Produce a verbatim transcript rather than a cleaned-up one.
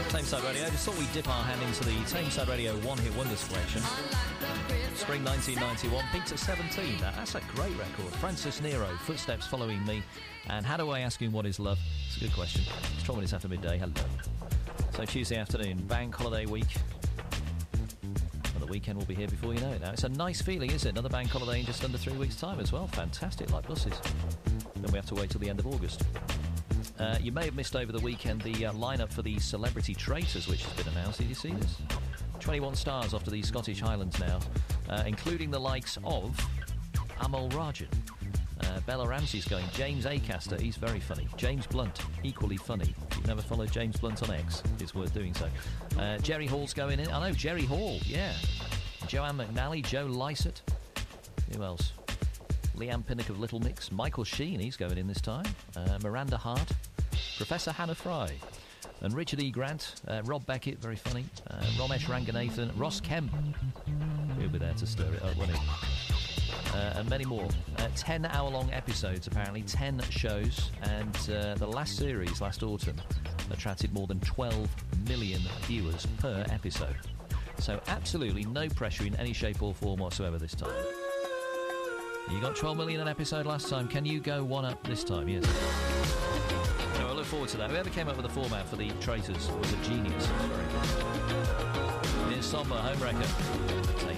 Tameside Radio. I just thought we'd dip our hand into the Tameside Radio One Hit Wonders collection. Spring nineteen ninety-one, peaked at seventeen. Now, that's a great record. Francis Nero, Footsteps Following Me, and Hadaway asking what is love. It's a good question. It's twelve minutes after midday. Hello. So Tuesday afternoon, bank holiday week. Well, the weekend will be here before you know it now. It's a nice feeling, isn't it? Another bank holiday in just under three weeks' time as well. Fantastic, like buses. Then we have to wait till the end of August. Uh, you may have missed over the weekend the uh, lineup for the Celebrity Traitors, which has been announced. Did you see this? twenty-one stars off to the Scottish Highlands now, uh, including the likes of Amol Rajan. Uh, Bella Ramsey's going. James Acaster, he's very funny. James Blunt, equally funny. If you've never followed James Blunt on X, it's worth doing so. Uh, Jerry Hall's going in. I know, Jerry Hall, yeah. Joanne McNally, Joe Lysett. Who else? Leanne Pinnock of Little Mix. Michael Sheen, he's going in this time. Uh, Miranda Hart. Professor Hannah Fry. And Richard E. Grant. Uh, Rob Beckett, very funny. Uh, Ramesh Ranganathan. Ross Kemp. He'll be there to stir it up, won't he? Uh, and many more. Uh, ten hour-long episodes, apparently. Ten shows. And uh, the last series, last autumn, attracted more than twelve million viewers per episode. So absolutely no pressure in any shape or form whatsoever this time. You got twelve million an episode last time. Can you go one up this time? Yes. So I look forward to that. Whoever came up with the format for the Traitors was a genius. Here's Somber, Homewrecker. Take